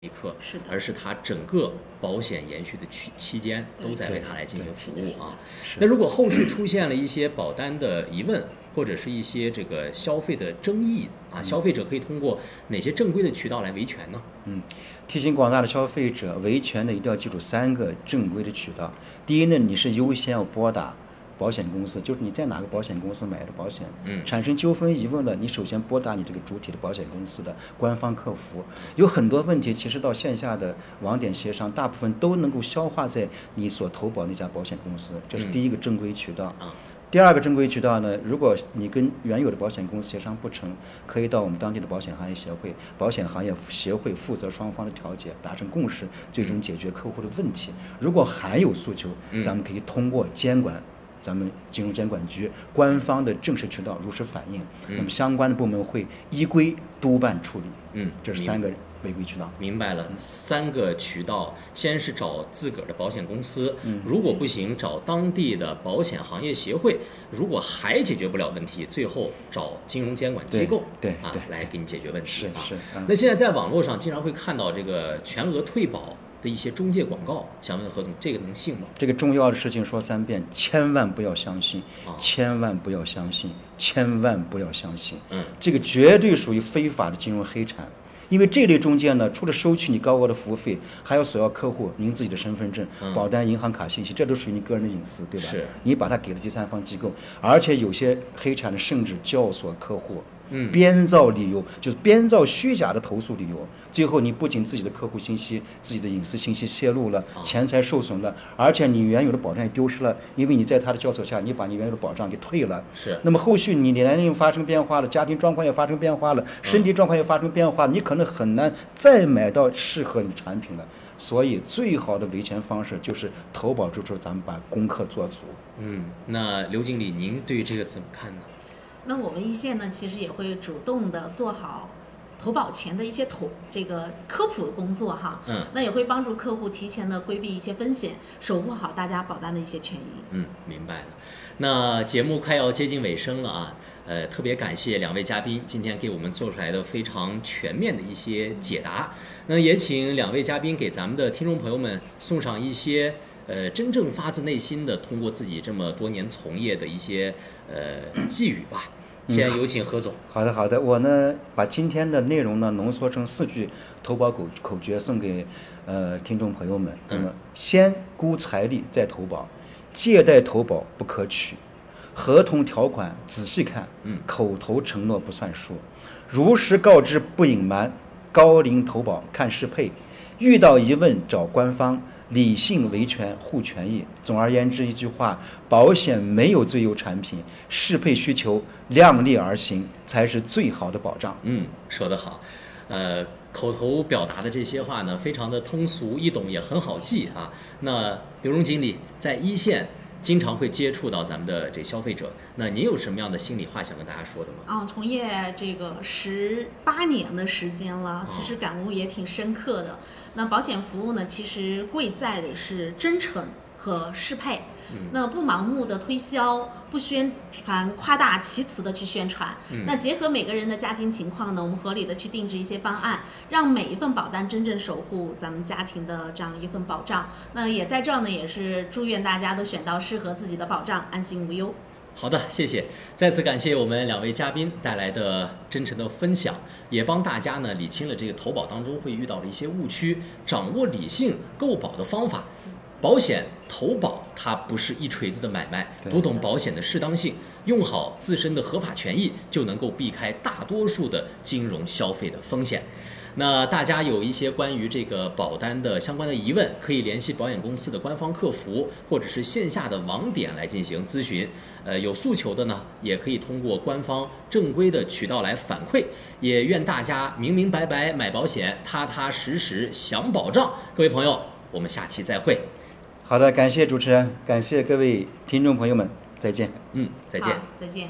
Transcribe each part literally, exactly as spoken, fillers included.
一刻， 是的， 而是它整个保险延续的期期间都在为它来进行服务啊。那如果后续出现了一些保单的疑问，或者是一些这个消费的争议啊， 嗯、 消费者可以通过哪些正规的渠道来维权呢？ 嗯，提醒广大的消费者，维权呢一定要记住三个正规的渠道。第一呢，你是优先要拨打保险公司，就是你在哪个保险公司买的保险， 嗯， 产生纠纷疑问了，你首先拨打你这个主体的保险公司的官方客服。有很多问题，其实到线下的网点协商，大部分都能够消化在你所投保那家保险公司，这是第一个正规渠道。 嗯、啊。 第二个正规渠道呢，如果你跟原有的保险公司协商不成，可以到我们当地的保险行业协会、保险行业协会负责双方的调解，达成共识，最终解决客户的问题。如果还有诉求，咱们可以通过监管。咱们金融监管局官方的正式渠道如实反映， 嗯、 那么相关的部门会依规督办处理。 嗯， 这是三个违规渠道。 明白了，三个渠道，先是找自个儿的保险公司， 嗯、 如果不行，找当地的保险行业协会，如果还解决不了问题，最后找金融监管机构， 对啊，来给你解决问题啊。 是是、嗯。 那现在在网络上经常会看到这个全额退保的一些中介广告，想问何总，这个能信吗？ 这个重要的事情说三遍，千万不要相信， 啊、 千万不要相信，千万不要相信。 嗯， 这个绝对属于非法的金融黑产。因为这类中介呢，除了收取你高额的服务费，还要索要客户您自己的身份证、 嗯、 保单、银行卡信息，这都属于你个人的隐私，对吧？ 是。 你把它给了第三方机构，而且有些黑产呢，甚至教唆客户。 嗯， 编造理由，就是编造虚假的投诉理由，最后你不仅自己的客户信息、自己的隐私信息泄露了， 啊、 钱财受损了，而且你原有的保障也丢失了，因为你在他的教唆下，你把你原有的保障给退了。 是。 那么后续你年龄发生变化了，家庭状况也发生变化了，身体状况也发生变化了，嗯、你可能很难再买到适合你产品了。所以最好的维权方式就是投保之初咱们把功课做足。 嗯，那刘经理，您对这个怎么看呢？ 那我们一线呢，其实也会主动的做好投保前的一些投这个科普的工作哈， 嗯， 那也会帮助客户提前的规避一些风险，守护好大家保单的一些权益。 嗯，明白了。那节目快要接近尾声了啊，呃，特别感谢两位嘉宾今天给我们做出来的非常全面的一些解答。那也请两位嘉宾给咱们的听众朋友们送上一些呃真正发自内心的通过自己这么多年从业的一些呃寄语吧。先有请何总。 嗯、好的好的，我呢把今天的内容呢浓缩成四句投保口口诀送给呃听众朋友们。那么、嗯、先估财力再投保，借贷投保不可取，合同条款仔细看， 嗯， 口头承诺不算数，如实告知不隐瞒，高龄投保看适配，遇到疑问找官方，理性维权护权益。总而言之一句话，保险没有最优产品，适配需求，量力而行才是最好的保障。 嗯，说得好。呃，口头表达的这些话呢，非常的通俗易懂，也很好记啊。那刘荣经理在一线经常会接触到咱们的这消费者，那您有什么样的心里话想跟大家说的吗？ 啊、哦，从业这个十八年的时间了，其实感悟也挺深刻的。哦、那保险服务呢，其实贵在的是真诚和适配。 嗯、 那不盲目的推销，不宣传夸大其词的去宣传。 嗯、 那结合每个人的家庭情况呢，我们合理的去定制一些方案，让每一份保单真正守护咱们家庭的这样一份保障。那也在这儿呢，也是祝愿大家都选到适合自己的保障，安心无忧。 好的，谢谢，再次感谢我们两位嘉宾带来的真诚的分享，也帮大家呢理清了这个投保当中会遇到的一些误区，掌握理性购保的方法。保险投保它不是一锤子的买卖，读懂保险的适当性，用好自身的合法权益，就能够避开大多数的金融消费的风险。那大家有一些关于这个保单的相关的疑问，可以联系保险公司的官方客服，或者是线下的网点来进行咨询。呃，有诉求的呢，也可以通过官方正规的渠道来反馈。也愿大家明明白白买保险，踏踏实实享保障。各位朋友，我们下期再会。 好的，感谢主持人，感谢各位听众朋友们，再见。 嗯，再见， 再见。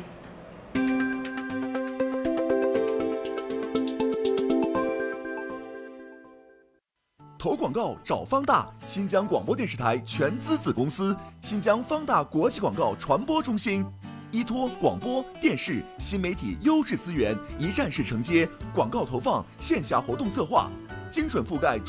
投广告找方大，新疆广播电视台全资子公司，新疆方大国际广告传播中心，依托广播电视新媒体优质资源，一站式承接广告投放、线下活动策划。 精准覆盖